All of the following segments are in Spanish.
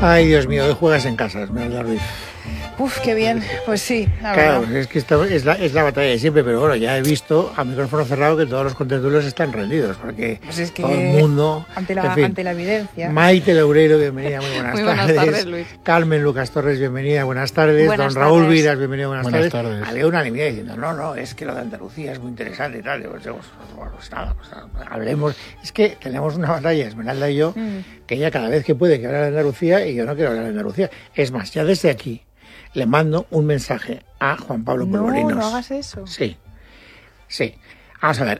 Ay, Dios mío, hoy juegas en casa, Esmeralda Ruiz. Uf, qué bien. Pues sí, la Claro, verdad. es que esta es la batalla de siempre, pero bueno, ya he visto a micrófono cerrado que todos los contertulios están rendidos, porque Pues es que todo el mundo... ante en fin. la evidencia. Maite Loureiro, bienvenida, muy buenas Muy tardes. buenas tardes, Luis. Carmen Lucas Torres, bienvenida, buenas tardes. Buenas Don Raúl tardes. Viras, bienvenido, buenas tardes. Había unanimidad diciendo, no, es que lo de Andalucía es muy interesante y tal. Pues nada, hablemos. Es que tenemos una batalla, Esmeralda y yo, que ella cada vez que puede que habla de Andalucía y yo no quiero hablar de Andalucía. Es más, ya desde aquí le mando un mensaje a Juan Pablo Polvorinos. No hagas eso. Sí. Vamos a ver.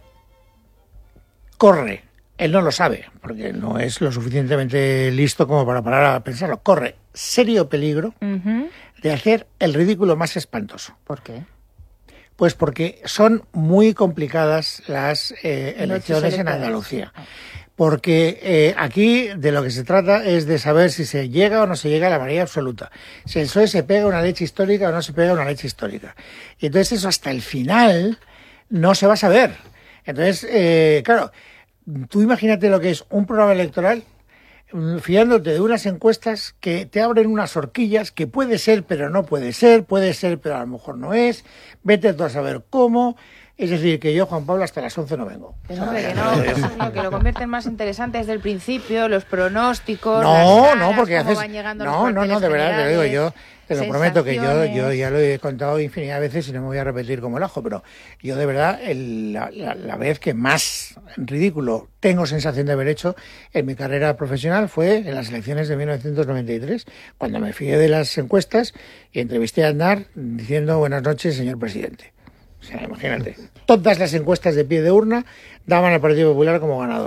Corre. Él no lo sabe, porque no es lo suficientemente listo como para parar a pensarlo. Corre serio peligro de hacer el ridículo más espantoso. ¿Por qué? Pues porque son muy complicadas las elecciones en electorales. Andalucía. Porque aquí de lo que se trata es de saber si se llega o no se llega a la mayoría absoluta. Si el PSOE se pega una leche histórica o no se pega una leche histórica. Y entonces eso hasta el final no se va a saber. Entonces, claro, tú imagínate lo que es un programa electoral fiándote de unas encuestas que te abren unas horquillas que puede ser pero no puede ser pero a lo mejor no es, vete tú a saber cómo. Es decir, que yo, Juan Pablo, hasta las 11 no vengo. Pero hombre, que no, eso es lo que lo convierte en más interesante desde el principio, los pronósticos, No, las caras, no, porque cómo haces... van llegando No, los de verdad, te lo digo, yo te lo prometo que yo sensaciones. ya lo he contado infinidad de veces y no me voy a repetir como el ajo, pero yo de verdad, la vez que más ridículo tengo sensación de haber hecho en mi carrera profesional fue en las elecciones de 1993, cuando me fié de las encuestas y entrevisté a Aznar diciendo buenas noches, señor presidente. O sea, imagínate. Todas las encuestas de pie de urna daban al Partido Popular como ganador.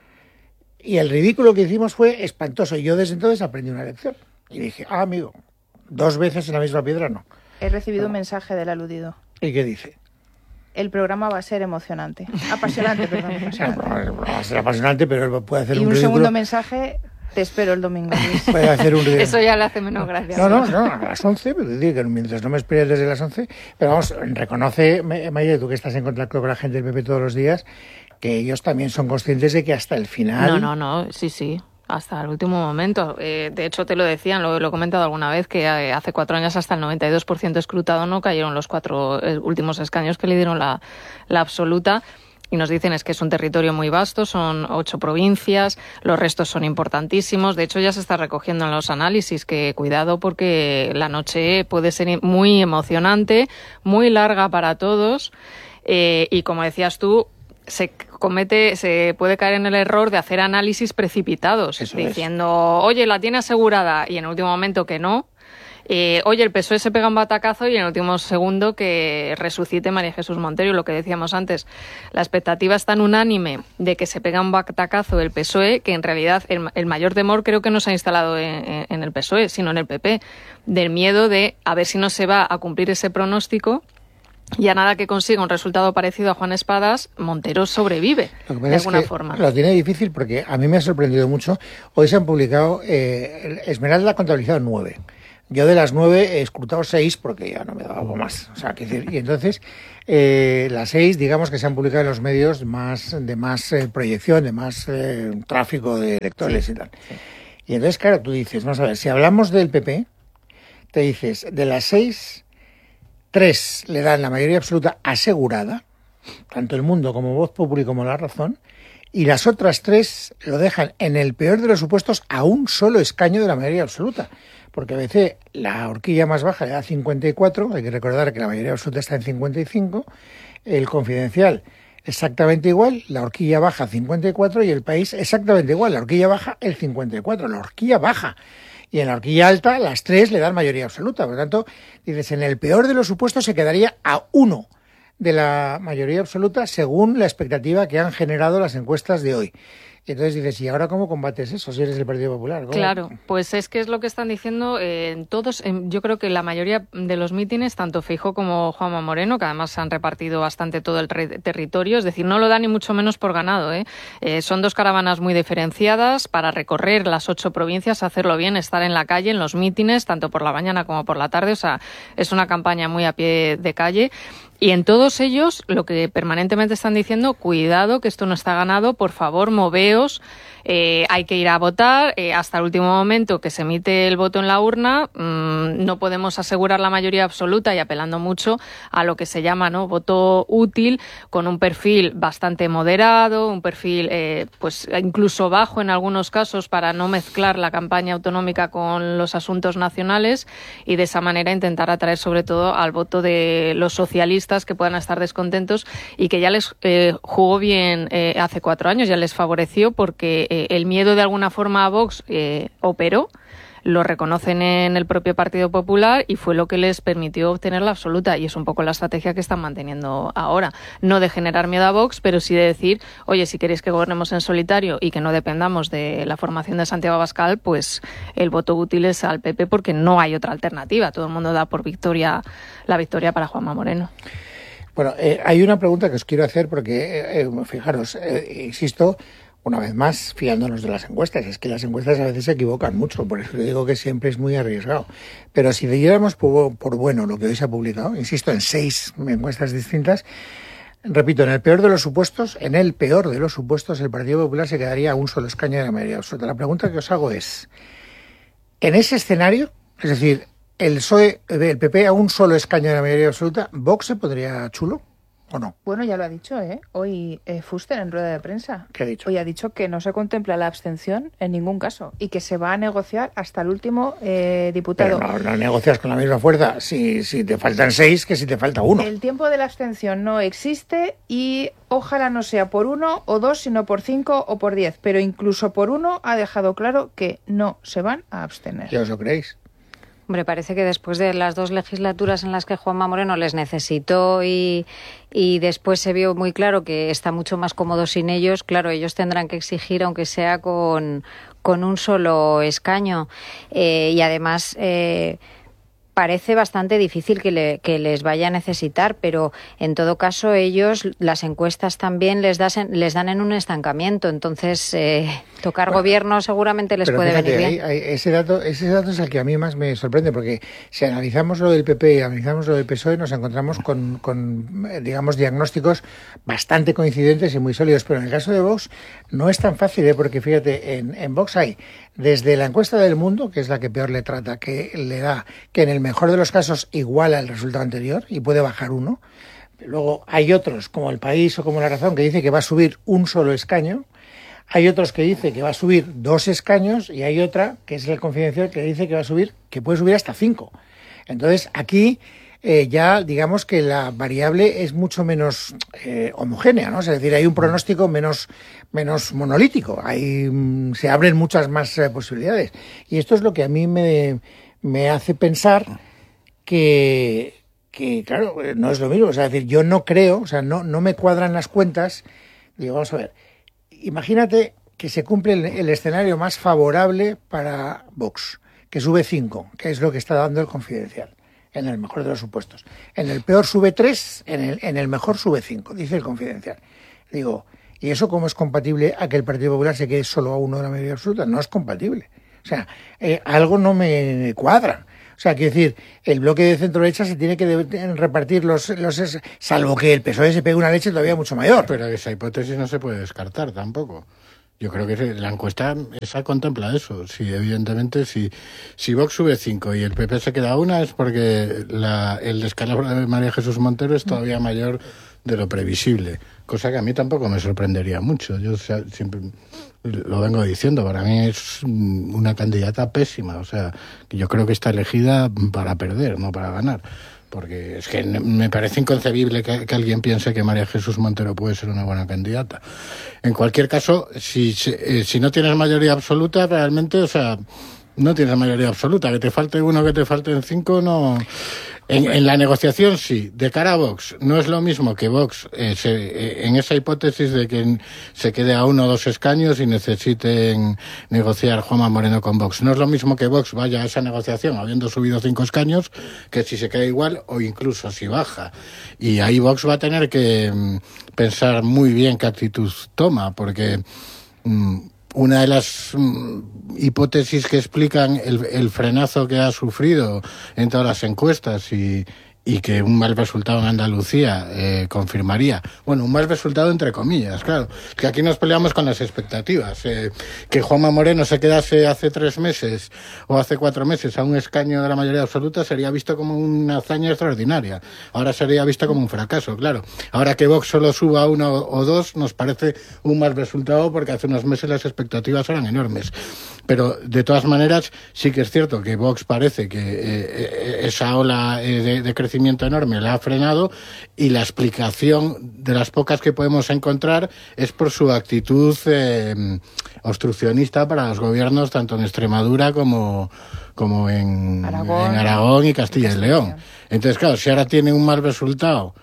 Y el ridículo que hicimos fue espantoso. Y yo desde entonces aprendí una lección. Y dije, amigo, 2 veces en la misma piedra no. He recibido un mensaje del aludido. ¿Y qué dice? El programa va a ser emocionante. Apasionante, perdón. Apasionante. Va a ser apasionante, pero puede hacer Y un un ridículo. segundo mensaje, te espero el domingo, Luis. Puede hacer un ridículo. Eso ya le hace menos gracia. No, a las 11, pero decir que mientras no me esperes desde las 11, pero vamos, reconoce, Maite, tú que estás en contacto con la gente del PP todos los días, que ellos también son conscientes de que hasta el final... No, sí, hasta el último momento. De hecho, te lo decían, lo he comentado alguna vez, que hace 4 años hasta el 92% escrutado no cayeron los 4 últimos escaños que le dieron la absoluta. Y nos dicen es que es un territorio muy vasto, son 8 provincias, los restos son importantísimos. De hecho, ya se está recogiendo en los análisis que cuidado porque la noche puede ser muy emocionante, muy larga para todos. Y como decías tú, se puede caer en el error de hacer análisis precipitados, Eso diciendo, oye, la tiene asegurada, y en el último momento que no. Oye, el PSOE se pega un batacazo y en el último segundo que resucite María Jesús Montero. Lo que decíamos antes, la expectativa es tan unánime de que se pega un batacazo el PSOE que en realidad el mayor temor creo que no se ha instalado en el PSOE, sino en el PP, del miedo de a ver si no se va a cumplir ese pronóstico. Y a nada que consiga un resultado parecido a Juan Espadas, Montero sobrevive Lo que pasa de es alguna que forma. Lo tiene difícil porque a mí me ha sorprendido mucho. Hoy se han publicado, Esmeralda ha contabilizado 9. Yo de las 9 he escrutado 6 porque ya no me daba algo más. O sea, y entonces las 6, digamos que se han publicado en los medios de más proyección, de más tráfico de lectores y tal. Sí. Y entonces, claro, tú dices, vamos a ver, si hablamos del PP, te dices, de las 6, 3 le dan la mayoría absoluta asegurada, tanto El Mundo como Voz Populi como La Razón, y las otras 3 lo dejan, en el peor de los supuestos, a un solo escaño de la mayoría absoluta. Porque a veces la horquilla más baja le da 54, hay que recordar que la mayoría absoluta está en 55, el Confidencial exactamente igual, la horquilla baja 54 y El País exactamente igual, la horquilla baja el 54, la horquilla baja. Y en la horquilla alta las 3 le dan mayoría absoluta. Por lo tanto, dices, en el peor de los supuestos se quedaría a 1 de la mayoría absoluta según la expectativa que han generado las encuestas de hoy. Y entonces dices, ¿y ahora cómo combates eso si eres del Partido Popular? ¿Cómo? Claro, pues es que es lo que están diciendo yo creo que la mayoría de los mítines, tanto Feijóo como Juanma Moreno, que además han repartido bastante todo el territorio, es decir, no lo dan ni mucho menos por ganado. Son 2 caravanas muy diferenciadas para recorrer las 8 provincias, hacerlo bien, estar en la calle, en los mítines, tanto por la mañana como por la tarde. O sea, es una campaña muy a pie de calle. Y en todos ellos lo que permanentemente están diciendo, cuidado que esto no está ganado, por favor moveos, hay que ir a votar, hasta el último momento que se emite el voto en la urna, no podemos asegurar la mayoría absoluta y apelando mucho a lo que se llama, ¿no?, voto útil, con un perfil bastante moderado, un perfil pues incluso bajo en algunos casos para no mezclar la campaña autonómica con los asuntos nacionales y de esa manera intentar atraer sobre todo al voto de los socialistas que puedan estar descontentos y que ya les jugó bien hace 4 años, ya les favoreció porque el miedo de alguna forma a Vox operó, lo reconocen en el propio Partido Popular y fue lo que les permitió obtener la absoluta y es un poco la estrategia que están manteniendo ahora. No de generar miedo a Vox, pero sí de decir, oye, si queréis que gobernemos en solitario y que no dependamos de la formación de Santiago Abascal, pues el voto útil es al PP porque no hay otra alternativa. Todo el mundo da por la victoria para Juanma Moreno. Bueno, hay una pregunta que os quiero hacer porque, fijaros, insisto, una vez más, fiándonos de las encuestas. Es que las encuestas a veces se equivocan mucho, por eso digo que siempre es muy arriesgado. Pero si diéramos por bueno lo que hoy se ha publicado, insisto, en 6 encuestas distintas, repito, en el peor de los supuestos, el Partido Popular se quedaría a un solo escaño de la mayoría absoluta. La pregunta que os hago es, en ese escenario, es decir, el PSOE, el PP a un solo escaño de la mayoría absoluta, ¿Vox se pondría chulo o no? Bueno, ya lo ha dicho, hoy Fuster en rueda de prensa. ¿Qué ha dicho? Hoy ha dicho que no se contempla la abstención en ningún caso y que se va a negociar hasta el último diputado. Pero no negocias con la misma fuerza si te faltan 6 que si te falta 1. El tiempo de la abstención no existe y ojalá no sea por 1 o 2, sino por 5 o por 10. Pero incluso por 1 ha dejado claro que no se van a abstener. ¿Ya os lo creéis? Hombre, parece que después de las 2 legislaturas en las que Juanma Moreno les necesitó y después se vio muy claro que está mucho más cómodo sin ellos, claro, ellos tendrán que exigir, aunque sea con un solo escaño. Y además parece bastante difícil que les vaya a necesitar, pero en todo caso ellos, las encuestas también les dan en un estancamiento, entonces tocar gobierno seguramente les puede venir bien. Ese dato es el que a mí más me sorprende, porque si analizamos lo del PP y analizamos lo del PSOE nos encontramos con digamos, diagnósticos bastante coincidentes y muy sólidos, pero en el caso de Vox no es tan fácil, porque fíjate, en Vox hay desde la encuesta del Mundo, que es la que peor le trata, que le da que en el mejor de los casos iguala el resultado anterior y puede bajar 1. Luego hay otros, como El País o como La Razón, que dice que va a subir un solo escaño. Hay otros que dice que va a subir 2 escaños y hay otra, que es el Confidencial, que dice que puede subir hasta 5. Entonces, aquí ya digamos que la variable es mucho menos homogénea, ¿no? Es decir, hay un pronóstico menos monolítico, se abren muchas más posibilidades. Y esto es lo que a mí me hace pensar que claro, no es lo mismo. O sea, es decir, yo no creo, o sea, no me cuadran las cuentas. Digo, vamos a ver, imagínate que se cumple el escenario más favorable para Vox, que sube 5, que es lo que está dando el Confidencial, en el mejor de los supuestos. En el peor sube 3, en el mejor sube 5, dice el Confidencial. Digo, ¿y eso cómo es compatible a que el Partido Popular se quede solo a 1 de la mayoría absoluta? No es compatible. O sea, algo no me cuadra. O sea, quiero decir, el bloque de centro-derecha se tiene que repartir salvo que el PSOE se pegue una leche todavía mucho mayor. Pero esa hipótesis no se puede descartar tampoco. Yo creo que la encuesta esa contempla eso. Sí, evidentemente, si Vox sube 5 y el PP se queda a 1 es porque el descalabro de María Jesús Montero es todavía mayor de lo previsible. Cosa que a mí tampoco me sorprendería mucho. Yo siempre lo vengo diciendo, para mí es una candidata pésima. O sea, que yo creo que está elegida para perder, no para ganar. Porque es que me parece inconcebible que alguien piense que María Jesús Montero puede ser una buena candidata. En cualquier caso, si no tienes mayoría absoluta, realmente, o sea, no tienes mayoría absoluta. Que te falte 1, que te falten 5, no. En la negociación sí. De cara a Vox, no es lo mismo que Vox, en esa hipótesis de que se quede a 1 o 2 escaños y necesiten negociar Juanma Moreno con Vox. No es lo mismo que Vox vaya a esa negociación habiendo subido 5 escaños que si se queda igual o incluso si baja. Y ahí Vox va a tener que pensar muy bien qué actitud toma, porque una de las hipótesis que explican el frenazo que ha sufrido en todas las encuestas y y que un mal resultado en Andalucía confirmaría, bueno, un mal resultado entre comillas, claro, que aquí nos peleamos con las expectativas, que Juanma Moreno se quedase hace 3 meses o hace 4 meses a un escaño de la mayoría absoluta sería visto como una hazaña extraordinaria, ahora sería visto como un fracaso, claro, ahora que Vox solo suba a 1 o 2 nos parece un mal resultado porque hace unos meses las expectativas eran enormes, pero de todas maneras sí que es cierto que Vox parece que esa ola de crecimiento enorme la ha frenado y la explicación de las pocas que podemos encontrar es por su actitud obstruccionista para los gobiernos tanto en Extremadura como en Aragón y Castilla y León. Entonces, claro, si ahora tiene un mal resultado,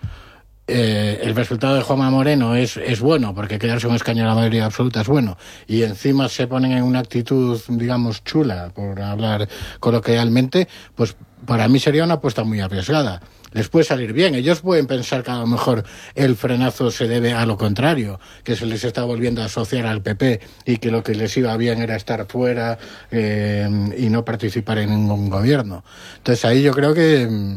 el resultado de Juanma Moreno es bueno, porque quedarse un escaño en la mayoría absoluta es bueno, y encima se ponen en una actitud, digamos, chula, por hablar coloquialmente, pues para mí sería una apuesta muy arriesgada. Les puede salir bien. Ellos pueden pensar que a lo mejor el frenazo se debe a lo contrario, que se les está volviendo a asociar al PP y que lo que les iba bien era estar fuera y no participar en ningún gobierno. Entonces ahí yo creo que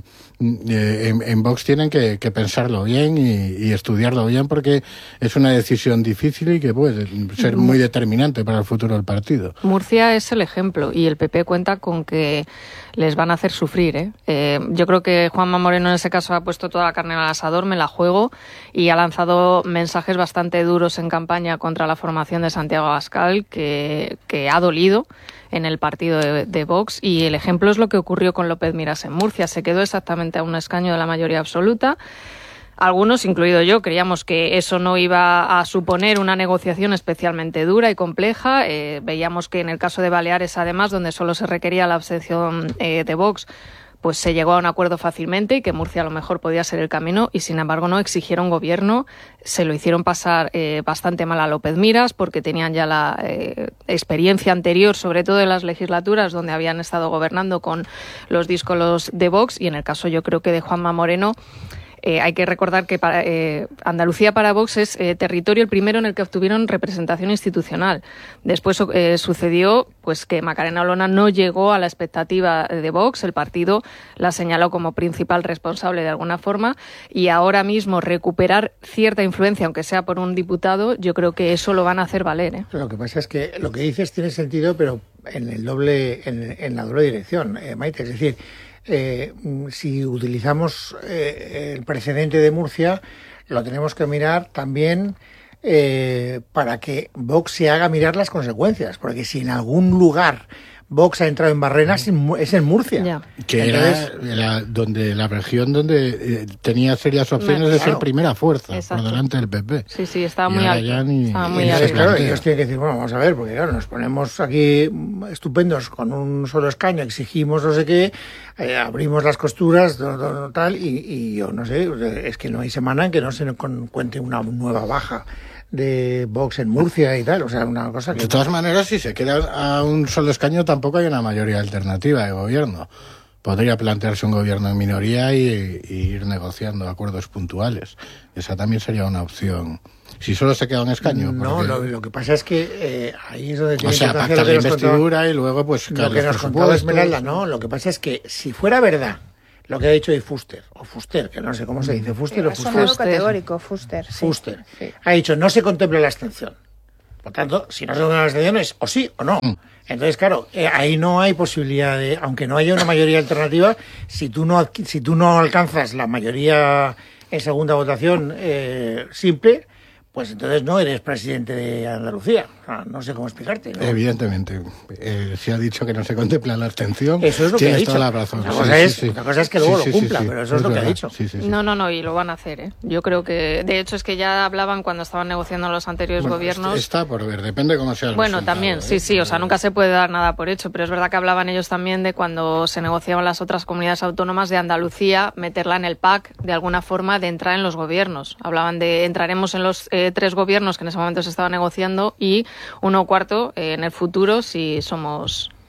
en Vox tienen que pensarlo bien y estudiarlo bien porque es una decisión difícil y que puede ser muy determinante para el futuro del partido. Murcia es el ejemplo y el PP cuenta con que les van a hacer sufrir. Yo creo que Juanma Moreno en ese caso ha puesto toda la carne al asador, me la juego, y ha lanzado mensajes bastante duros en campaña contra la formación de Santiago Abascal que ha dolido en el partido de Vox, y el ejemplo es lo que ocurrió con López Miras en Murcia. Se quedó exactamente a un escaño de la mayoría absoluta. Algunos, incluido yo, creíamos que eso no iba a suponer una negociación especialmente dura y compleja. Veíamos que en el caso de Baleares, además, donde solo se requería la abstención de Vox, pues se llegó a un acuerdo fácilmente y que Murcia a lo mejor podía ser el camino, y sin embargo no exigieron gobierno, se lo hicieron pasar bastante mal a López Miras porque tenían ya la experiencia anterior, sobre todo en las legislaturas donde habían estado gobernando con los díscolos de Vox, y en el caso yo creo que de Juanma Moreno, hay que recordar que Andalucía para Vox es territorio el primero en el que obtuvieron representación institucional. Después sucedió pues que Macarena Olona no llegó a la expectativa de Vox, el partido la señaló como principal responsable de alguna forma, y ahora mismo recuperar cierta influencia, aunque sea por un diputado, yo creo que eso lo van a hacer valer. Lo que pasa es que lo que dices tiene sentido, pero en la doble dirección, Maite, es decir, si utilizamos el precedente de Murcia, lo tenemos que mirar también para que Vox se haga mirar las consecuencias, porque si en algún lugar Vox ha entrado en barreras es en Murcia. Ya. Que entonces, era la región donde tenía serias opciones de ser primera fuerza. Exacto. Por delante del PP. Sí, estaba muy alto. Entonces, claro, ellos tienen que decir, bueno, vamos a ver, porque claro, nos ponemos aquí estupendos con un solo escaño, exigimos no sé qué, abrimos las costuras, tal, y yo no sé, es que no hay semana en que no se cuente una nueva baja de Vox en Murcia y tal, o sea, una cosa que... De todas maneras, si se queda a un solo escaño, tampoco hay una mayoría alternativa de gobierno. Podría plantearse un gobierno en minoría y ir negociando acuerdos puntuales. Esa también sería una opción. Si solo se queda un escaño. No, porque... lo que pasa es que ahí es donde tiene que pactar la investidura y luego, pues, lo que nos contaba Esmeralda, no, lo que pasa es que si fuera verdad lo que ha dicho de Fuster, que no sé cómo se dice, Fuster o Fuster. Ha sonado categórico, Fuster. Sí. Fuster. Sí. Ha dicho, no se contempla la abstención. Por tanto, si no se contempla la abstención es o sí o no. Entonces, claro, ahí no hay posibilidad de, aunque no haya una mayoría alternativa, si tú no alcanzas la mayoría en segunda votación simple, pues entonces no eres presidente de Andalucía. O sea, no sé cómo explicarte, ¿no? Evidentemente. Si ha dicho que no se contempla la abstención, eso es lo que ha dicho. Toda la razón. Otra cosa es que luego lo cumpla, pero eso es lo que ha dicho. No, y lo van a hacer, Yo creo que, de hecho, es que ya hablaban cuando estaban negociando los anteriores gobiernos. Está por ver, depende cómo sea el resultado, también, sí, o sea, nunca se puede dar nada por hecho, pero es verdad que hablaban ellos también de cuando se negociaban las otras comunidades autónomas de Andalucía, meterla en el PAC, de alguna forma, de entrar en los gobiernos. Hablaban de entraremos en los 3 gobiernos que en ese momento se estaba negociando y 1/4 en el futuro si somos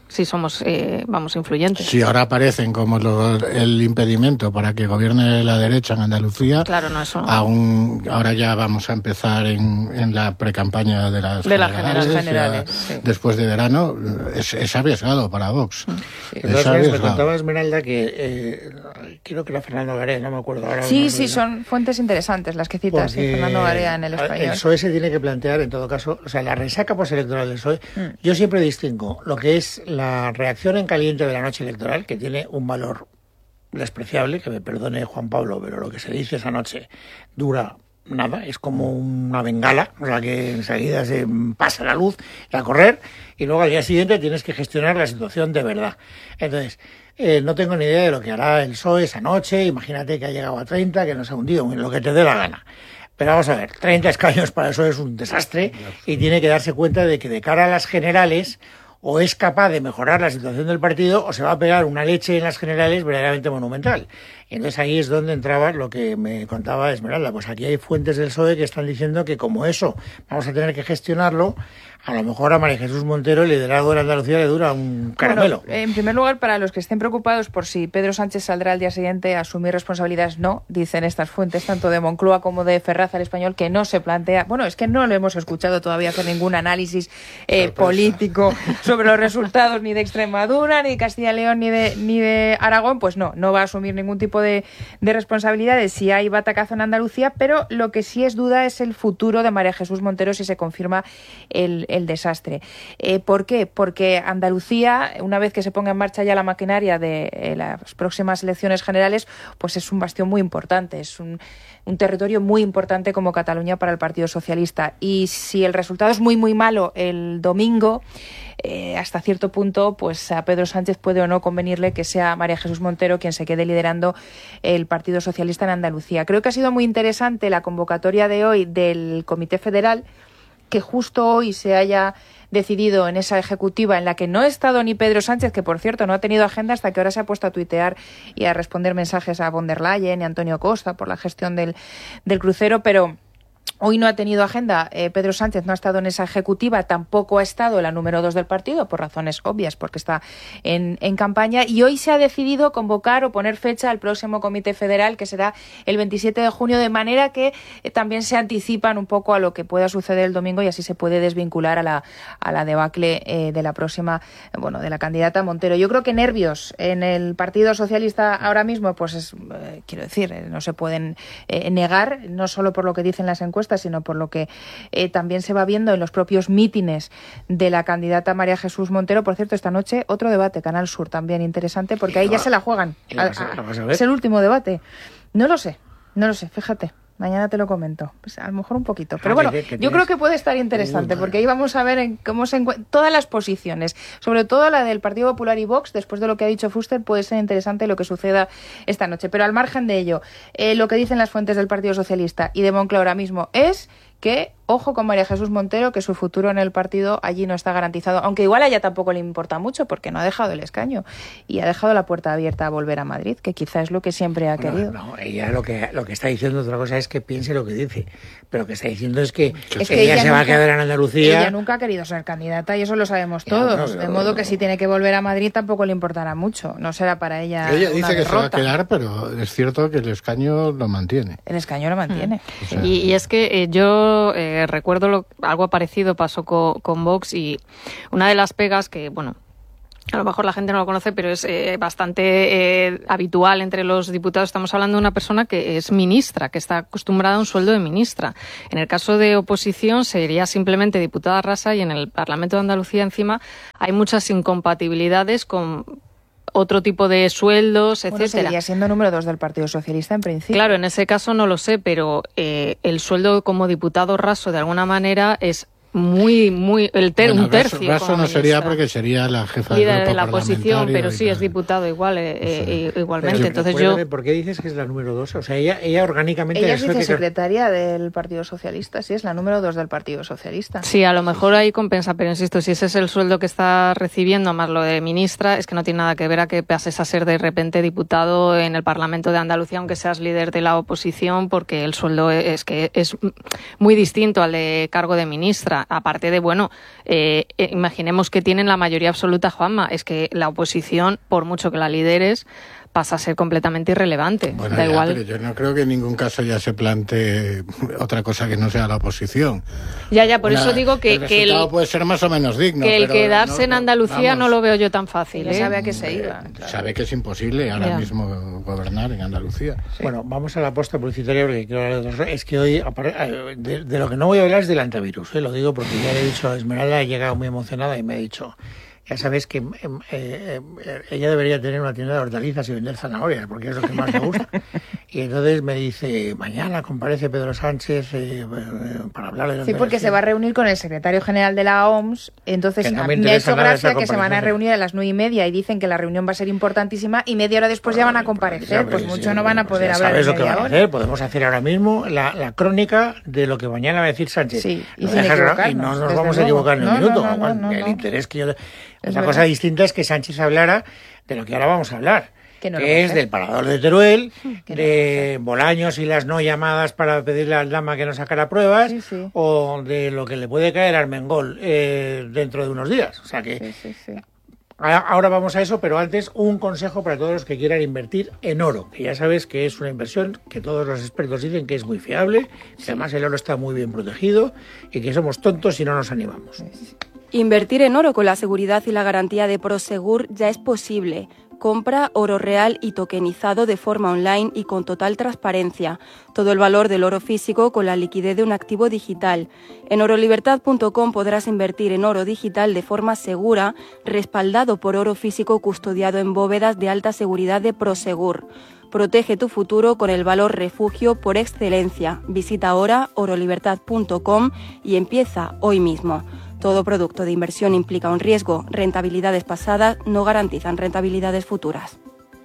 si somos, influyentes. Si ahora aparecen como el impedimento para que gobierne la derecha en Andalucía, claro, no, eso no. Ahora ya vamos a empezar en la precampaña de las generales, sí. Después de verano, es arriesgado para Vox. Sí. Entonces, me contaba Esmeralda que creo que era Fernando Garea, no me acuerdo ahora. Sí, son fuentes interesantes las que citas, Fernando Garea en El Español. El PSOE se tiene que plantear, en todo caso, o sea, la resaca postelectoral del PSOE, yo siempre distingo lo que es la reacción en caliente de la noche electoral, que tiene un valor despreciable, que me perdone Juan Pablo, pero lo que se dice esa noche dura nada, es como una bengala, o sea que enseguida se pasa la luz y a correr, y luego al día siguiente tienes que gestionar la situación de verdad. Entonces, no tengo ni idea de lo que hará el PSOE esa noche, imagínate que ha llegado a 30, que no se ha hundido, en lo que te dé la gana. Pero vamos a ver, 30 escaños para eso es un desastre y tiene que darse cuenta de que de cara a las generales o es capaz de mejorar la situación del partido o se va a pegar una leche en las generales verdaderamente monumental. Y entonces ahí es donde entraba lo que me contaba Esmeralda. Pues aquí hay fuentes del PSOE que están diciendo que como eso vamos a tener que gestionarlo, a lo mejor a María Jesús Montero el liderazgo de la Andalucía le dura un caramelo. Bueno, en primer lugar, para los que estén preocupados por si Pedro Sánchez saldrá al día siguiente a asumir responsabilidades, no, dicen estas fuentes, tanto de Moncloa como de Ferraz, El Español, que no se plantea... Bueno, es que no lo hemos escuchado todavía hacer ningún análisis político sobre los resultados ni de Extremadura, ni de Castilla y León, ni de Aragón. Pues no va a asumir ningún tipo de responsabilidades si hay batacazo en Andalucía, pero lo que sí es duda es el futuro de María Jesús Montero si se confirma el desastre. ¿Por qué? Porque Andalucía, una vez que se ponga en marcha ya la maquinaria de las próximas elecciones generales, pues es un bastión muy importante, es un territorio muy importante como Cataluña para el Partido Socialista. Y si el resultado es muy, muy malo el domingo, hasta cierto punto, pues a Pedro Sánchez puede o no convenirle que sea María Jesús Montero quien se quede liderando el Partido Socialista en Andalucía. Creo que ha sido muy interesante la convocatoria de hoy del Comité Federal, que justo hoy se haya decidido en esa ejecutiva en la que no ha estado ni Pedro Sánchez, que por cierto no ha tenido agenda hasta que ahora se ha puesto a tuitear y a responder mensajes a von der Leyen y a Antonio Costa por la gestión del crucero, pero hoy no ha tenido agenda. Pedro Sánchez no ha estado en esa ejecutiva, tampoco ha estado en la número 2 del partido, por razones obvias, porque está en campaña, y hoy se ha decidido convocar o poner fecha al próximo Comité Federal, que será el 27 de junio, de manera que también se anticipan un poco a lo que pueda suceder el domingo y así se puede desvincular a la debacle de la próxima, de la candidata Montero. Yo creo que nervios en el Partido Socialista ahora mismo, pues quiero decir, no se pueden negar, no solo por lo que dicen las encuestas, sino por lo que también se va viendo en los propios mítines de la candidata María Jesús Montero. Por cierto, esta noche otro debate, Canal Sur, también interesante, porque ahí ya se la juegan. Es el último debate. No lo sé, fíjate. Mañana te lo comento. Pues a lo mejor un poquito. Pero bueno, yo creo que puede estar interesante, porque ahí vamos a ver cómo se encuentran todas las posiciones, sobre todo la del Partido Popular y Vox. Después de lo que ha dicho Fuster, puede ser interesante lo que suceda esta noche. Pero al margen de ello, lo que dicen las fuentes del Partido Socialista y de Moncloa ahora mismo es que, ojo con María Jesús Montero, que su futuro en el partido allí no está garantizado, aunque igual a ella tampoco le importa mucho, porque no ha dejado el escaño y ha dejado la puerta abierta a volver a Madrid, que quizá es lo que siempre ha querido. No, ella lo que está diciendo, otra cosa es que piense lo que dice, pero lo que está diciendo es que ella se va a quedar en Andalucía. Ella nunca ha querido ser candidata y eso lo sabemos todos, de modo que si tiene que volver a Madrid tampoco le importará mucho, no será para ella Ella una dice que derrota. se va a quedar, pero es cierto que el escaño lo mantiene. El escaño lo mantiene. O sea, Y es que yo recuerdo algo parecido pasó con Vox, y una de las pegas que, a lo mejor la gente no lo conoce, pero es bastante habitual entre los diputados. Estamos hablando de una persona que es ministra, que está acostumbrada a un sueldo de ministra. En el caso de oposición sería simplemente diputada rasa, y en el Parlamento de Andalucía encima hay muchas incompatibilidades con otro tipo de sueldos, etcétera. Seguiría siendo número 2 del Partido Socialista en principio. Claro, en ese caso no lo sé, pero el sueldo como diputado raso de alguna manera es un tercio. Raso no sería, porque sería la jefa del líder grupo de la oposición, pero sí es diputado igualmente. Pero, Entonces ¿por qué dices que es la número 2? O sea, ella orgánicamente... Ella es vicesecretaria del Partido Socialista, sí, es la número 2 del Partido Socialista. Sí, a lo mejor ahí compensa, pero insisto, si ese es el sueldo que está recibiendo, más lo de ministra, es que no tiene nada que ver a que pases a ser de repente diputado en el Parlamento de Andalucía, aunque seas líder de la oposición, porque el sueldo es muy distinto al de cargo de ministra. aparte de, imaginemos que tienen la mayoría absoluta, Juanma, es que la oposición, por mucho que la lideres, pasa a ser completamente irrelevante. Bueno, da igual. Pero yo no creo que en ningún caso ya se plantee otra cosa que no sea la oposición. Ya, por eso digo que el resultado puede ser más o menos digno. Que el quedarse en Andalucía no lo veo yo tan fácil. Ya sabe a qué se iba. Sabe que es imposible ahora mismo gobernar en Andalucía. Sí. Bueno, vamos a la aposta publicitaria porque quiero hablar de dos. Es que hoy, de lo que no voy a hablar es del antivirus, lo digo porque ya le he dicho a Esmeralda, he llegado muy emocionada y me ha dicho... Ya sabes que ella debería tener una tienda de hortalizas y vender zanahorias, porque es lo que más le gusta. Y entonces me dice, mañana comparece Pedro Sánchez para hablar de la... Sí, porque se va a reunir con el secretario general de la OMS, entonces no me ha hecho gracia que se van a reunir a las 9:30 y dicen que la reunión va a ser importantísima y media hora después ya van a comparecer, pues mucho no van a poder hablar. ¿Sabes lo que van a hacer? Podemos hacer ahora mismo la crónica de lo que mañana va a decir Sánchez. Sí, y no nos vamos a equivocar ni un minuto. El interés que yo... Otra cosa distinta es que Sánchez hablara de lo que ahora vamos a hablar, que es del parador de Teruel, de Bolaños y las no llamadas para pedirle al Dama que no sacara pruebas, o de lo que le puede caer a Armengol dentro de unos días. O sea que ahora vamos a eso, pero antes un consejo para todos los que quieran invertir en oro, que ya sabes que es una inversión que todos los expertos dicen que es muy fiable, que además el oro está muy bien protegido y que somos tontos si no nos animamos. Invertir en oro con la seguridad y la garantía de Prosegur ya es posible. Compra oro real y tokenizado de forma online y con total transparencia. Todo el valor del oro físico con la liquidez de un activo digital. En orolibertad.com podrás invertir en oro digital de forma segura, respaldado por oro físico custodiado en bóvedas de alta seguridad de Prosegur. Protege tu futuro con el valor refugio por excelencia. Visita ahora orolibertad.com y empieza hoy mismo. Todo producto de inversión implica un riesgo. Rentabilidades pasadas no garantizan rentabilidades futuras.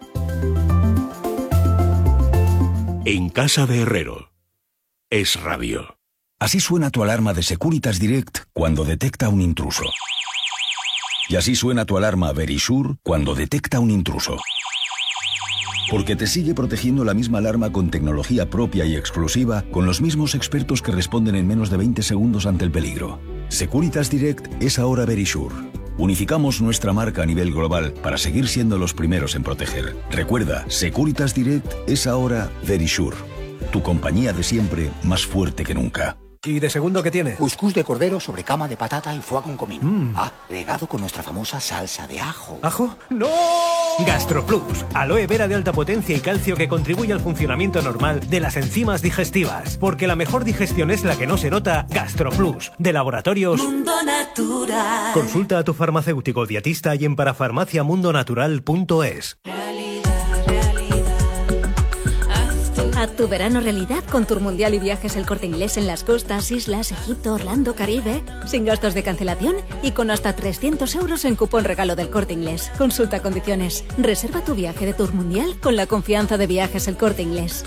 En casa de Herrero. Es radio. Así suena tu alarma de Securitas Direct cuando detecta un intruso. Y así suena tu alarma Verisure cuando detecta un intruso. Porque te sigue protegiendo la misma alarma con tecnología propia y exclusiva, con los mismos expertos que responden en menos de 20 segundos ante el peligro. Securitas Direct es ahora Verisure. Unificamos nuestra marca a nivel global para seguir siendo los primeros en proteger. Recuerda, Securitas Direct es ahora Verisure. Tu compañía de siempre, más fuerte que nunca. ¿Y de segundo qué tiene? Cuscús de cordero sobre cama de patata y foie con comino. Regado con nuestra famosa salsa de ajo. ¿Ajo? ¡No! GastroPlus, aloe vera de alta potencia y calcio que contribuye al funcionamiento normal de las enzimas digestivas. Porque la mejor digestión es la que no se nota. GastroPlus, de Laboratorios Mundo Natural. Consulta a tu farmacéutico dietista y en parafarmaciamundonatural.es. Haz tu verano realidad con Tour Mundial y Viajes El Corte Inglés en las costas, islas, Egipto, Orlando, Caribe, sin gastos de cancelación y con hasta 300 euros en cupón regalo del Corte Inglés. Consulta condiciones. Reserva tu viaje de Tour Mundial con la confianza de Viajes El Corte Inglés.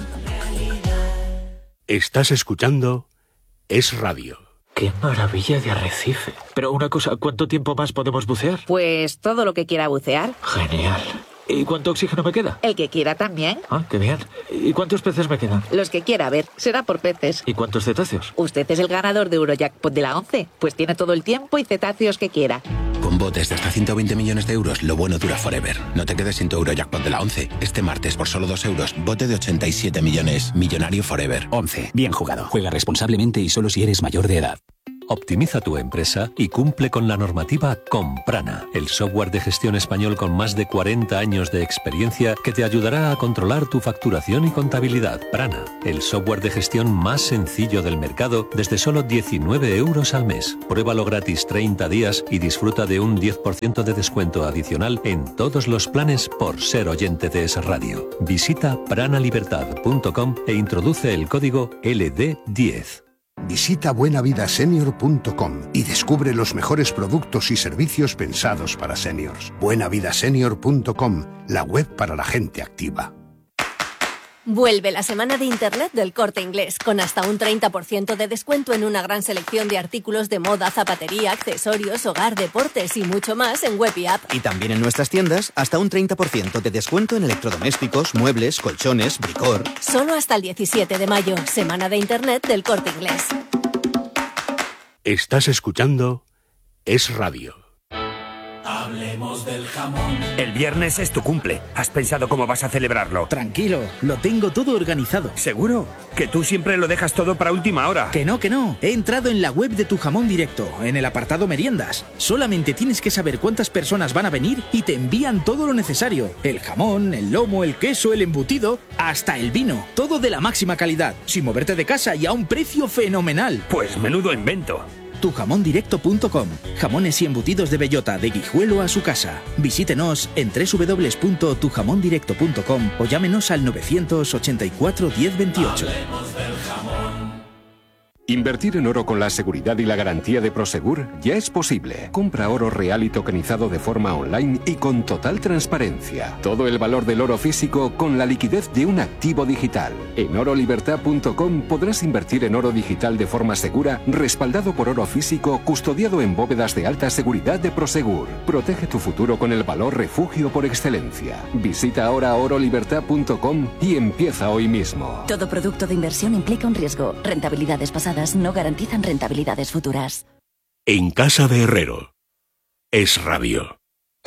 Estás escuchando Es Radio. ¡Qué maravilla de arrecife! Pero una cosa, ¿cuánto tiempo más podemos bucear? Pues todo lo que quiera bucear. Genial. ¿Y cuánto oxígeno me queda? El que quiera también. Ah, qué bien. ¿Y cuántos peces me quedan? Los que quiera, a ver, será por peces. ¿Y cuántos cetáceos? Usted es el ganador de Eurojackpot de la 11, pues tiene todo el tiempo y cetáceos que quiera. Con botes de hasta 120 millones de euros, lo bueno dura forever. No te quedes sin tu Eurojackpot de la 11. Este martes, por solo 2 euros, bote de 87 millones. Millonario forever. 11. Bien jugado. Juega responsablemente y solo si eres mayor de edad. Optimiza tu empresa y cumple con la normativa con Prana, el software de gestión español con más de 40 años de experiencia que te ayudará a controlar tu facturación y contabilidad. Prana, el software de gestión más sencillo del mercado desde solo 19 euros al mes. Pruébalo gratis 30 días y disfruta de un 10% de descuento adicional en todos los planes por ser oyente de Es Radio. Visita pranalibertad.com e introduce el código LD10. Visita buenavidasenior.com y descubre los mejores productos y servicios pensados para seniors. Buenavidasenior.com, la web para la gente activa. Vuelve la semana de Internet del Corte Inglés, con hasta un 30% de descuento en una gran selección de artículos de moda, zapatería, accesorios, hogar, deportes y mucho más en web y app. Y también en nuestras tiendas, hasta un 30% de descuento en electrodomésticos, muebles, colchones, bricor. Solo hasta el 17 de mayo, semana de Internet del Corte Inglés. Estás escuchando Es Radio. Hablemos del jamón. El viernes es tu cumple. ¿Has pensado cómo vas a celebrarlo? Tranquilo, lo tengo todo organizado. ¿Seguro? Que tú siempre lo dejas todo para última hora. Que no. He entrado en la web de Tu Jamón Directo, en el apartado meriendas. Solamente tienes que saber cuántas personas van a venir y te envían todo lo necesario. El jamón, el lomo, el queso, el embutido, hasta el vino. Todo de la máxima calidad, sin moverte de casa y a un precio fenomenal. Pues menudo invento. Tujamondirecto.com. Jamones y embutidos de bellota, de Guijuelo a su casa. Visítenos en www.tujamondirecto.com o llámenos al 984 1028. Invertir en oro con la seguridad y la garantía de Prosegur ya es posible. Compra oro real y tokenizado de forma online y con total transparencia. Todo el valor del oro físico con la liquidez de un activo digital. En orolibertad.com podrás invertir en oro digital de forma segura, respaldado por oro físico, custodiado en bóvedas de alta seguridad de Prosegur. Protege tu futuro con el valor refugio por excelencia. Visita ahora orolibertad.com y empieza hoy mismo. Todo producto de inversión implica un riesgo. Rentabilidades pasadas no garantizan rentabilidades futuras. En Casa de Herrero. Es Radio.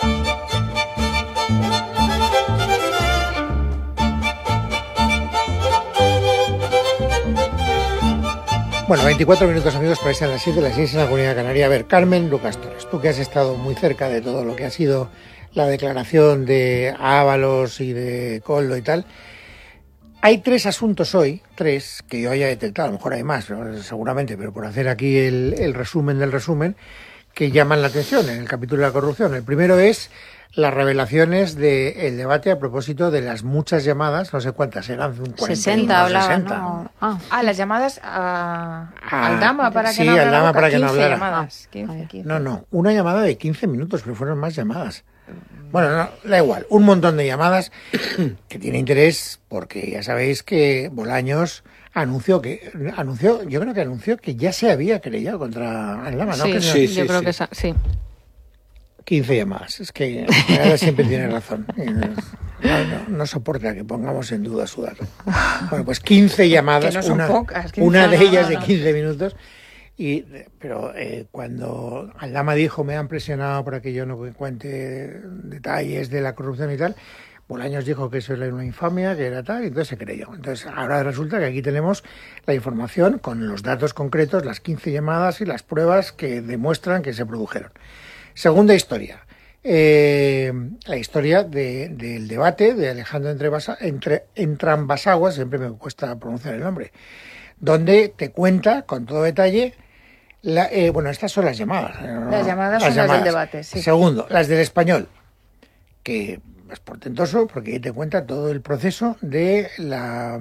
Bueno, 24 minutos, amigos, para irse a las 7, las 6 en la Comunidad Canaria. A ver, Carmen Lucas Torres, tú que has estado muy cerca de todo lo que ha sido la declaración de Ábalos y de Koldo y tal. Hay 3 asuntos hoy, 3, que yo haya detectado, a lo mejor hay más, seguramente, pero por hacer aquí el resumen del resumen, que llaman la atención en el capítulo de la corrupción. El primero es las revelaciones del debate a propósito de las muchas llamadas, no sé cuántas eran, 60 hablaba, 60. ¿no? Las llamadas a Aldama para que sí, no hablara. Aldama para que no hablara. Llamadas, 15. No, una llamada de 15 minutos, pero fueron más llamadas. Bueno, no, da igual, un montón de llamadas que tiene interés porque ya sabéis que Bolaños anunció que ya se había querellado contra Aldama, ¿no? Sí, yo creo que sí. 15 llamadas, es que ahora siempre tiene razón. No soporta que pongamos en duda su dato. Bueno, pues 15 llamadas, que no son pocas, una de ellas de 15 minutos. Pero cuando Aldama dijo me han presionado para que yo no cuente detalles de la corrupción y tal, Bolaños dijo que eso era una infamia, que era tal, y entonces se creyó. Entonces ahora resulta que aquí tenemos la información con los datos concretos, las 15 llamadas y las pruebas que demuestran que se produjeron. Segunda historia. La historia del debate de Alejandro Entrambasaguas, siempre me cuesta pronunciar el nombre, donde te cuenta con todo detalle. Estas son las llamadas. Las llamadas son las del debate, sí. Segundo, las del Español, que es portentoso porque ahí te cuenta todo el proceso de la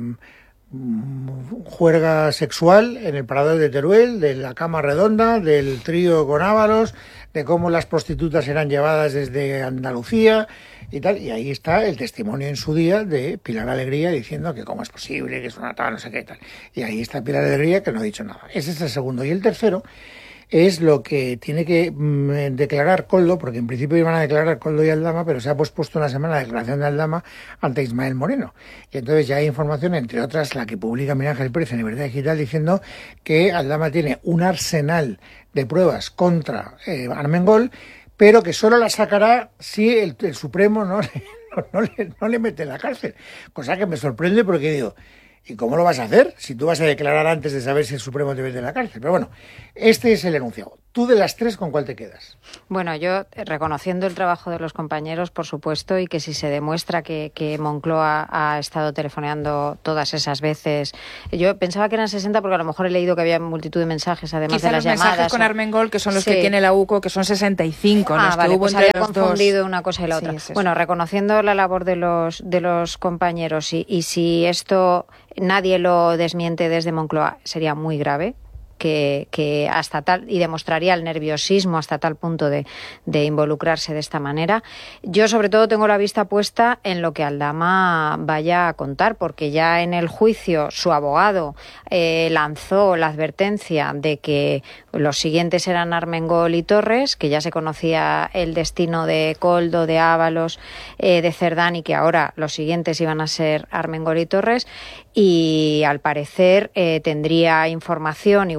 juerga sexual en el Parador de Teruel, de la cama redonda, del trío con Ábalos, de cómo las prostitutas eran llevadas desde Andalucía y tal, y ahí está el testimonio en su día de Pilar Alegría diciendo que cómo es posible, que es una tal, no sé qué tal, y ahí está Pilar Alegría que no ha dicho nada. Ese es el segundo. Y el tercero es lo que tiene que declarar Koldo, porque en principio iban a declarar Koldo y Aldama, pero se ha pospuesto una semana la declaración de Aldama ante Ismael Moreno. Y entonces ya hay información, entre otras la que publica Miguel Ángel Pérez en Libertad Digital, diciendo que Aldama tiene un arsenal de pruebas contra Armengol, pero que solo la sacará si el Supremo no le mete en la cárcel. Cosa que me sorprende porque digo, ¿y cómo lo vas a hacer si tú vas a declarar antes de saber si el Supremo te mete en la cárcel? Pero bueno, este es el enunciado. ¿Tú de las 3 con cuál te quedas? Bueno, yo reconociendo el trabajo de los compañeros, por supuesto, y que si se demuestra que Moncloa ha estado telefoneando todas esas veces. Yo pensaba que eran 60 porque a lo mejor he leído que había multitud de mensajes, además quizá de las los llamadas. Mensajes con Armengol, que son los que tiene la UCO, que son 65. Los Vale, que hubo pues entre había los confundido dos. una cosa y la otra. Sí, bueno, reconociendo la labor de los compañeros y si esto nadie lo desmiente desde Moncloa, sería muy grave. Que hasta tal, y demostraría el nerviosismo hasta tal punto de involucrarse de esta manera. Yo sobre todo tengo la vista puesta en lo que Aldama vaya a contar, porque ya en el juicio su abogado lanzó la advertencia de que los siguientes eran Armengol y Torres, que ya se conocía el destino de Koldo, de Ábalos, de Cerdán, y que ahora los siguientes iban a ser Armengol y Torres, y al parecer tendría información igual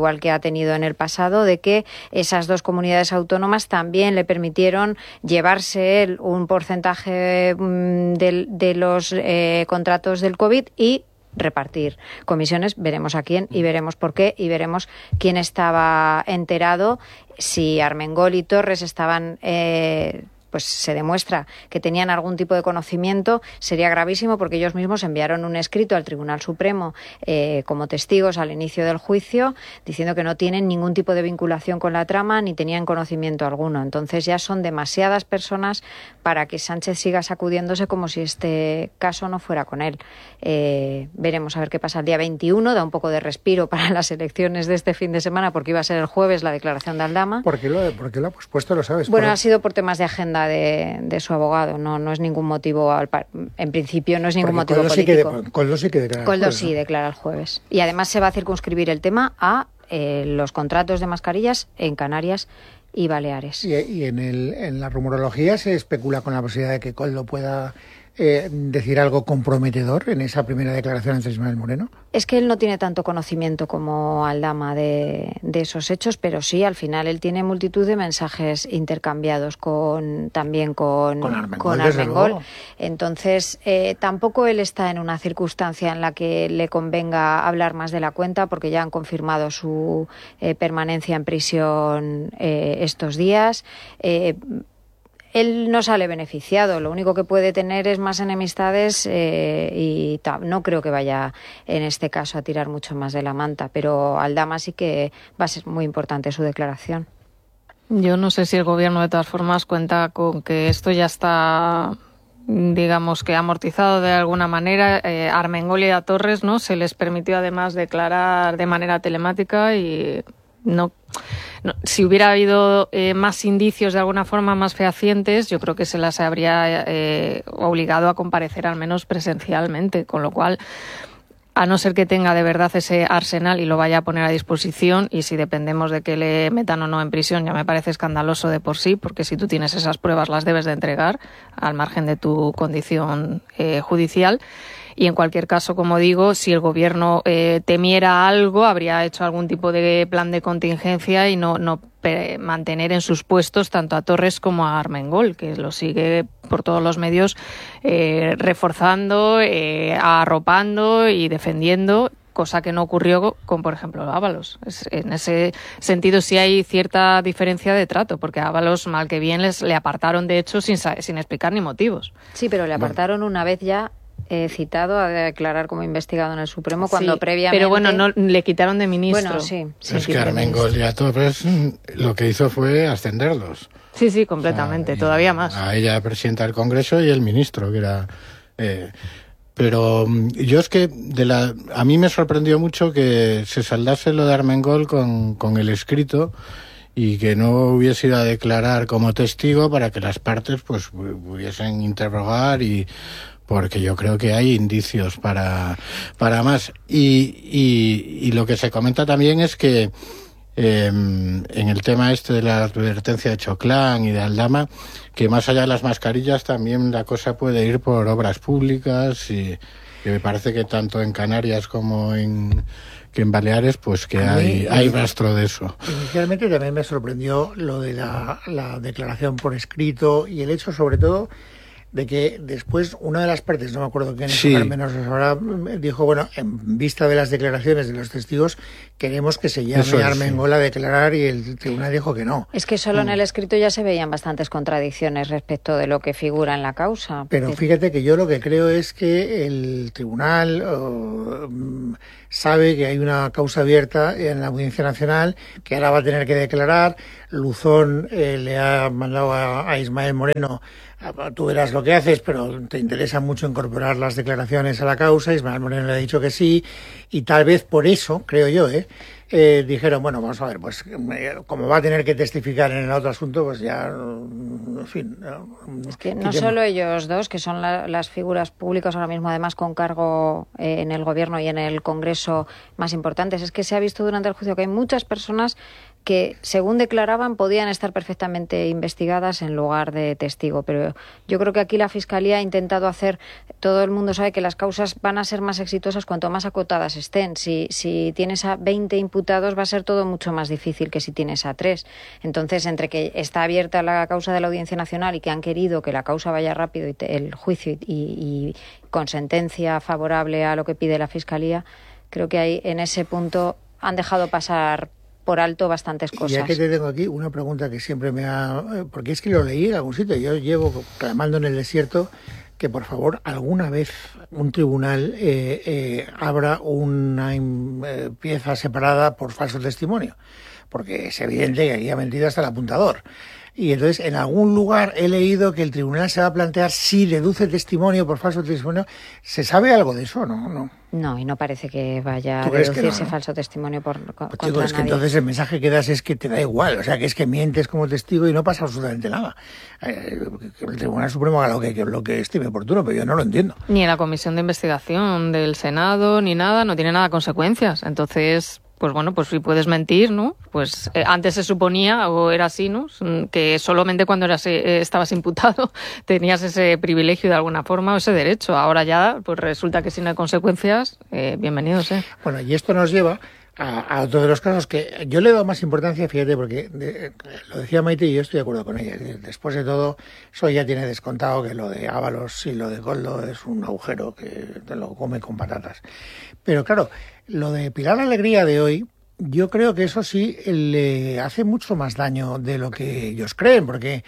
igual que ha tenido en el pasado, de que esas dos comunidades autónomas también le permitieron llevarse un porcentaje de los contratos del COVID y repartir comisiones. Veremos a quién y veremos por qué y veremos quién estaba enterado. Si Armengol y Torres estaban pues se demuestra que tenían algún tipo de conocimiento, sería gravísimo, porque ellos mismos enviaron un escrito al Tribunal Supremo como testigos al inicio del juicio, diciendo que no tienen ningún tipo de vinculación con la trama ni tenían conocimiento alguno. Entonces ya son demasiadas personas para que Sánchez siga sacudiéndose como si este caso no fuera con él. Veremos a ver qué pasa el día 21, da un poco de respiro para las elecciones de este fin de semana, porque iba a ser el jueves la declaración de Aldama. ¿Por qué lo ha pospuesto? ¿Lo sabes? Bueno, ha sido por temas de agenda de su abogado, no es ningún motivo, en principio no es ningún motivo político. Coldo sí que declara el jueves. Coldo sí declara el jueves. Y además se va a circunscribir el tema a los contratos de mascarillas en Canarias y Baleares. Y en la rumorología se especula con la posibilidad de que Coldo pueda decir algo comprometedor en esa primera declaración ante Ismael Moreno. Es que él no tiene tanto conocimiento como Aldama de esos hechos, pero sí, al final él tiene multitud de mensajes intercambiados también con Armengol. Entonces, tampoco él está en una circunstancia en la que le convenga hablar más de la cuenta, porque ya han confirmado su permanencia en prisión estos días. Él no sale beneficiado, lo único que puede tener es más enemistades y no creo que vaya en este caso a tirar mucho más de la manta, pero Aldama sí que va a ser muy importante su declaración. Yo no sé si el gobierno de todas formas cuenta con que esto ya está, digamos, que amortizado de alguna manera. Armengol y a Torres, ¿no?, se les permitió además declarar de manera telemática y no, si hubiera habido más indicios de alguna forma más fehacientes, yo creo que se las habría obligado a comparecer al menos presencialmente, con lo cual, a no ser que tenga de verdad ese arsenal y lo vaya a poner a disposición, y si dependemos de que le metan o no en prisión, ya me parece escandaloso de por sí, porque si tú tienes esas pruebas las debes de entregar al margen de tu condición judicial. Y en cualquier caso, como digo, si el gobierno temiera algo, habría hecho algún tipo de plan de contingencia y no mantener en sus puestos tanto a Torres como a Armengol, que lo sigue por todos los medios reforzando, arropando y defendiendo, cosa que no ocurrió con, por ejemplo, Ábalos. En ese sentido sí hay cierta diferencia de trato, porque a Ábalos, mal que bien, le apartaron, de hecho, sin explicar ni motivos. Sí, pero le apartaron una vez ya citado a declarar como investigado en el Supremo, cuando sí, previamente... Pero bueno, no le quitaron de ministro. Bueno, sí. Es que Armengol y a Torres lo que hizo fue ascenderlos. Sí, completamente, todavía más. A ella, presidenta del Congreso, y el ministro, que era... pero yo es que a mí me sorprendió mucho que se saldase lo de Armengol con el escrito, y que no hubiese ido a declarar como testigo para que las partes pues pudiesen interrogar, y porque yo creo que hay indicios para más. Y lo que se comenta también es que en el tema este de la advertencia de Choclán y de Aldama, que más allá de las mascarillas también la cosa puede ir por obras públicas, y que me parece que tanto en Canarias como en Baleares, pues que hay rastro de eso. Inicialmente también me sorprendió lo de la declaración por escrito, y el hecho sobre todo de que después una de las partes, no me acuerdo quién es, al menos ahora, dijo, bueno, en vista de las declaraciones de los testigos, queremos que se llame a Armengol a declarar, y el tribunal dijo que no. Es que solo en el escrito ya se veían bastantes contradicciones respecto de lo que figura en la causa. Pero fíjate que yo lo que creo es que el tribunal sabe que hay una causa abierta en la Audiencia Nacional, que ahora va a tener que declarar. Luzón le ha mandado a Ismael Moreno: tú verás lo que haces, pero te interesa mucho incorporar las declaraciones a la causa. Ismael Moreno le ha dicho que sí, y tal vez por eso, creo yo, dijeron, bueno, vamos a ver, pues como va a tener que testificar en el otro asunto, pues ya, en fin. Es que no solo ellos dos, que son las figuras públicas ahora mismo, además con cargo en el gobierno y en el Congreso más importantes, es que se ha visto durante el juicio que hay muchas personas que, según declaraban, podían estar perfectamente investigadas en lugar de testigo. Pero yo creo que aquí la Fiscalía ha intentado hacer, todo el mundo sabe que las causas van a ser más exitosas cuanto más acotadas estén. Si tienes a 20 imputados va a ser todo mucho más difícil que si tienes a 3. Entonces, entre que está abierta la causa de la Audiencia Nacional y que han querido que la causa vaya rápido, y el juicio y con sentencia favorable a lo que pide la Fiscalía, creo que ahí, en ese punto, han dejado pasar por alto bastantes cosas. Ya que te tengo aquí, una pregunta que siempre me ha... Porque es que lo leí en algún sitio, yo llevo clamando en el desierto que por favor alguna vez un tribunal abra una pieza separada por falso testimonio, porque es evidente que aquí ha mentido hasta el apuntador. Y entonces, en algún lugar he leído que el tribunal se va a plantear si deduce testimonio por falso testimonio. ¿Se sabe algo de eso? No, y no parece que vaya a deducirse falso testimonio contra nadie. Es que entonces el mensaje que das es que te da igual, o sea, que es que mientes como testigo y no pasa absolutamente nada. El Tribunal Supremo haga lo que estime oportuno, pero yo no lo entiendo. Ni en la comisión de investigación del Senado, ni nada, no tiene nada de consecuencias. Entonces, pues bueno, pues si puedes mentir, ¿no? Pues antes se suponía, o era así, ¿no? Que solamente cuando estabas imputado tenías ese privilegio de alguna forma o ese derecho. Ahora ya, pues resulta que si no hay consecuencias, bienvenidos, ¿eh? Bueno, y esto nos lleva a otro de los casos que yo le he dado más importancia, fíjate, porque lo decía Maite y yo estoy de acuerdo con ella. Después de todo, eso ya tiene descontado que lo de Ábalos y lo de Koldo es un agujero que te lo come con patatas. Pero claro, lo de Pilar Alegría de hoy, yo creo que eso sí le hace mucho más daño de lo que ellos creen, porque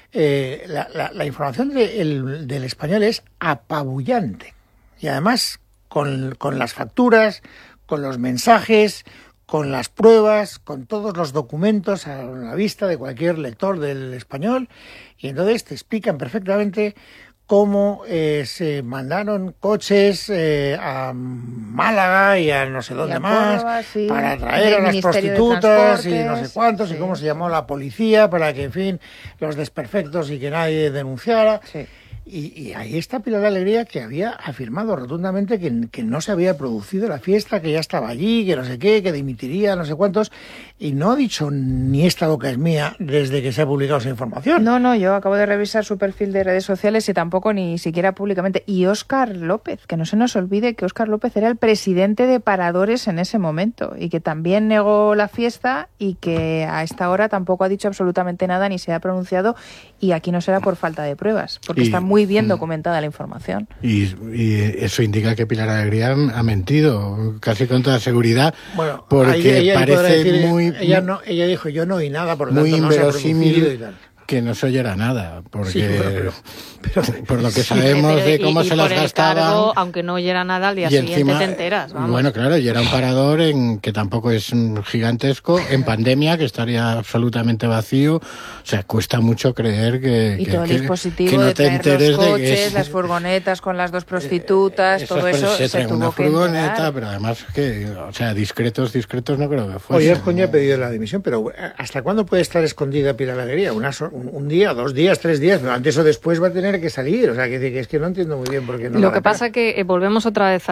la información del Español es apabullante. Y además, con las facturas, con los mensajes, con las pruebas, con todos los documentos a la vista de cualquier lector del Español, y entonces te explican perfectamente cómo se mandaron coches a Málaga y a no sé dónde más, Córdoba, sí, para traer a las prostitutas y no sé cuántos, sí, y cómo se llamó la policía para que, en fin, los desperfectos y que nadie denunciara. Sí. Y ahí está Pilar Alegría, que había afirmado rotundamente que no se había producido la fiesta, que ya estaba allí, que no sé qué, que dimitiría, no sé cuántos, y no ha dicho ni esta boca es mía desde que se ha publicado esa información. No, yo acabo de revisar su perfil de redes sociales y tampoco ni siquiera públicamente. Y Óscar López, que no se nos olvide que Óscar López era el presidente de Paradores en ese momento y que también negó la fiesta y que a esta hora tampoco ha dicho absolutamente nada ni se ha pronunciado, y aquí no será por falta de pruebas, porque está muy bien documentada la información. Y eso indica que Pilar Alegría ha mentido casi con toda seguridad, bueno, porque ella parece decir, muy... Ella dijo, yo no oí nada, por lo muy tanto no se ha producido y tal. Que no se oyera nada, porque sí, pero por lo que sabemos de cómo se las gastaban. Cargo, aunque no oyera nada, al día siguiente encima, te enteras. Vamos. Bueno, claro, y era un parador que tampoco es gigantesco, en pandemia, que estaría absolutamente vacío. O sea, cuesta mucho creer que todo el dispositivo no de te traer los coches, de las furgonetas con las dos prostitutas, todo eso se tuvo una que furgoneta, enterar. pero además que, o sea, discretos no creo que fuese. Oye, Coña ha pedido la dimisión, pero ¿hasta cuándo puede estar escondida Pilar Alegría? Un día, 2 días, 3 días, pero antes o después va a tener que salir. O sea, que es que no entiendo muy bien por qué no. Lo que pasa es que volvemos otra vez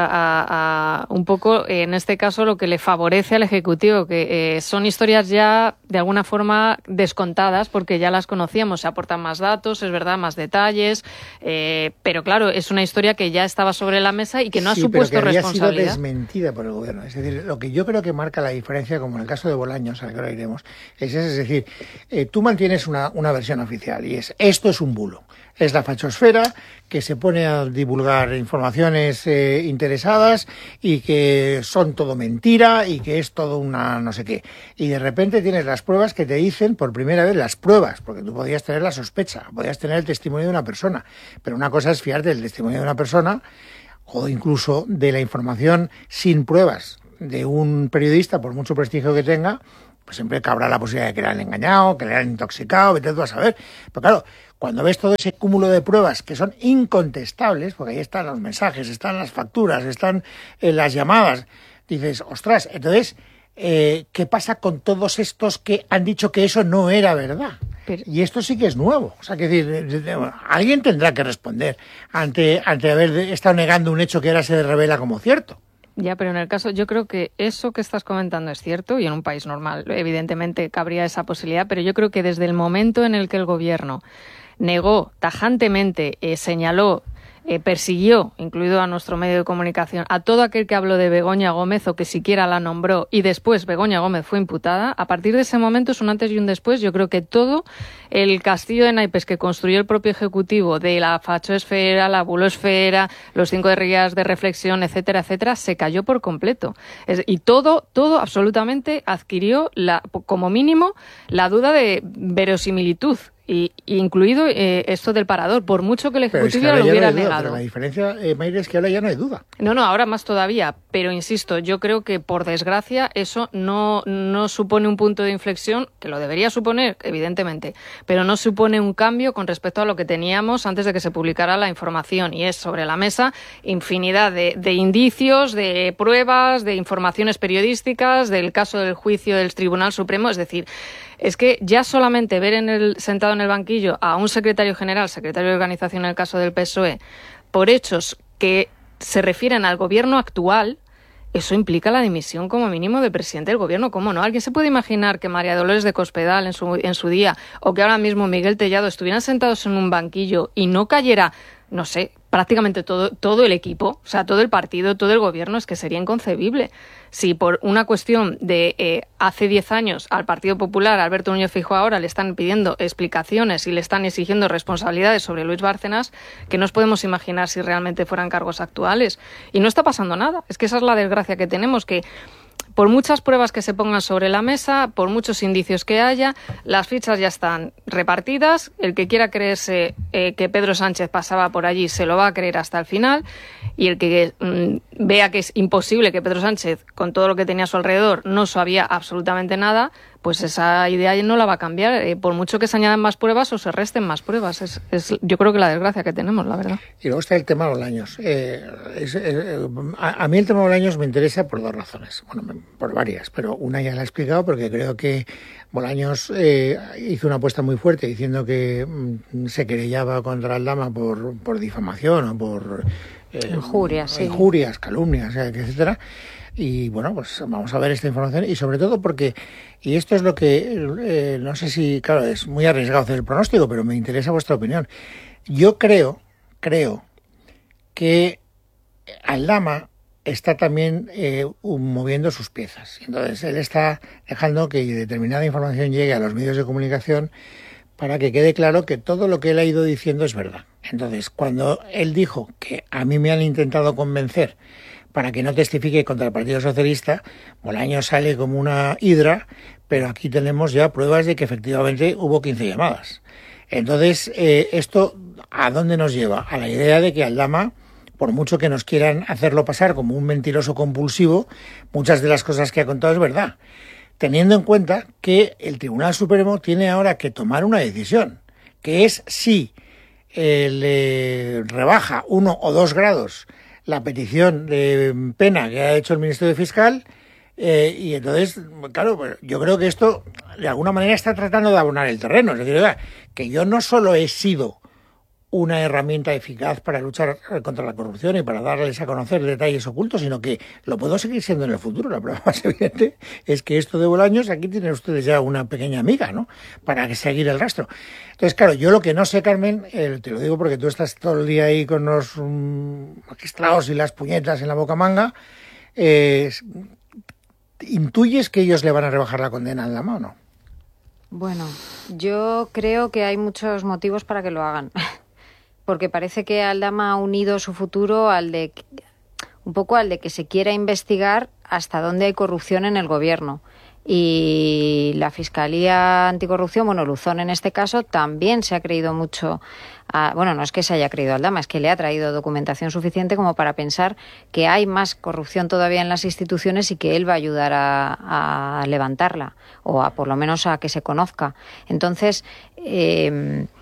a un poco, en este caso, lo que le favorece al Ejecutivo, que son historias ya de alguna forma descontadas, porque ya las conocíamos, se aportan más datos, es verdad, más detalles, pero claro, es una historia que ya estaba sobre la mesa y que no ha supuesto pero que había responsabilidad. sido desmentida por el gobierno. Es decir, lo que yo creo que marca la diferencia, como en el caso de Bolaños, al que ahora iremos, es decir, tú mantienes una versión oficial y esto es un bulo. Es la fachosfera que se pone a divulgar informaciones interesadas y que son todo mentira y que es todo una no sé qué. Y de repente tienes las pruebas que te dicen por primera vez las pruebas, porque tú podías tener la sospecha, podías tener el testimonio de una persona, pero una cosa es fiarte del testimonio de una persona o incluso de la información sin pruebas de un periodista, por mucho prestigio que tenga, pues siempre cabrá la posibilidad de que le han engañado, que le han intoxicado, vete tú a saber. Pero claro, cuando ves todo ese cúmulo de pruebas que son incontestables, porque ahí están los mensajes, están las facturas, están las llamadas, dices, ostras, entonces, ¿qué pasa con todos estos que han dicho que eso no era verdad? Y esto sí que es nuevo. O sea, que decir, alguien tendrá que responder ante haber estado negando un hecho que ahora se revela como cierto. Ya, pero en el caso, yo creo que eso que estás comentando es cierto y en un país normal, evidentemente, cabría esa posibilidad, pero yo creo que desde el momento en el que el gobierno negó tajantemente, señaló, persiguió, incluido a nuestro medio de comunicación, a todo aquel que habló de Begoña Gómez o que siquiera la nombró y después Begoña Gómez fue imputada, a partir de ese momento es un antes y un después. Yo creo que todo el castillo de naipes que construyó el propio Ejecutivo de la fachoesfera, la bulosfera, los 5 días de reflexión, etcétera, etcétera, se cayó por completo. Y todo absolutamente adquirió, como mínimo, la duda de verosimilitud. Y incluido esto del parador, por mucho que el Ejecutivo lo hubiera negado. Pero la diferencia, Mayra, es que ahora ya no hay duda. No, ahora más todavía. Pero insisto, yo creo que por desgracia eso no supone un punto de inflexión, que lo debería suponer, evidentemente, pero no supone un cambio con respecto a lo que teníamos antes de que se publicara la información. Y es sobre la mesa infinidad de indicios, de pruebas, de informaciones periodísticas, del caso del juicio del Tribunal Supremo. Es decir, es que ya solamente ver sentado en el banquillo a un secretario general, secretario de organización en el caso del PSOE, por hechos que se refieren al gobierno actual, eso implica la dimisión como mínimo del presidente del gobierno. ¿Cómo no? ¿Alguien se puede imaginar que María Dolores de Cospedal en su día, o que ahora mismo Miguel Tellado estuvieran sentados en un banquillo y no cayera, no sé, prácticamente todo el equipo, o sea, todo el partido, todo el gobierno? Es que sería inconcebible. Si por una cuestión de hace 10 años al Partido Popular, Alberto Núñez Feijóo ahora le están pidiendo explicaciones y le están exigiendo responsabilidades sobre Luis Bárcenas, que nos podemos imaginar si realmente fueran cargos actuales. Y no está pasando nada. Es que esa es la desgracia que tenemos, que por muchas pruebas que se pongan sobre la mesa, por muchos indicios que haya, las fichas ya están repartidas. El que quiera creerse que Pedro Sánchez pasaba por allí se lo va a creer hasta el final, y el que vea que es imposible que Pedro Sánchez, con todo lo que tenía a su alrededor, no sabía absolutamente nada, pues esa idea no la va a cambiar, por mucho que se añadan más pruebas o se resten más pruebas. Es yo creo que la desgracia que tenemos, la verdad. Y luego está el tema de Bolaños. A mí el tema de Bolaños me interesa por 2 razones. Bueno, por varias, pero una ya la he explicado, porque creo que Bolaños hizo una apuesta muy fuerte diciendo que se querellaba contra Aldama por difamación o por injurias, sí. Injurias, calumnias, etcétera. Y bueno, pues vamos a ver esta información, y sobre todo porque, y esto es lo que no sé si, claro, es muy arriesgado hacer el pronóstico, pero me interesa vuestra opinión. Yo creo que Aldama está también moviendo sus piezas. Entonces él está dejando que determinada información llegue a los medios de comunicación para que quede claro que todo lo que él ha ido diciendo es verdad. Entonces, cuando él dijo que a mí me han intentado convencer para que no testifique contra el Partido Socialista, Bolaños sale como una hidra, pero aquí tenemos ya pruebas de que efectivamente hubo 15 llamadas. Entonces, ¿esto a dónde nos lleva? A la idea de que Aldama, por mucho que nos quieran hacerlo pasar como un mentiroso compulsivo, muchas de las cosas que ha contado es verdad, teniendo en cuenta que el Tribunal Supremo tiene ahora que tomar una decisión, que es si le rebaja 1 o 2 grados la petición de pena que ha hecho el Ministerio Fiscal, y entonces, claro, yo creo que esto de alguna manera está tratando de abonar el terreno. Es decir, oiga, que yo no solo he sido una herramienta eficaz para luchar contra la corrupción y para darles a conocer detalles ocultos, sino que lo puedo seguir siendo en el futuro. La prueba más evidente es que esto de Bolaños, aquí tienen ustedes ya una pequeña amiga, ¿no?, para seguir el rastro. Entonces, claro, yo lo que no sé, Carmen, te lo digo porque tú estás todo el día ahí con los magistrados y las puñetas en la boca manga, ¿intuyes que ellos le van a rebajar la condena a Aldama o no? Bueno, yo creo que hay muchos motivos para que lo hagan. Porque parece que Aldama ha unido su futuro un poco al de que se quiera investigar hasta dónde hay corrupción en el gobierno. Y la Fiscalía Anticorrupción, bueno, Luzón en este caso, también se ha creído mucho. Bueno, no es que se haya creído Aldama, es que le ha traído documentación suficiente como para pensar que hay más corrupción todavía en las instituciones y que él va a ayudar a levantarla, o por lo menos a que se conozca. Entonces,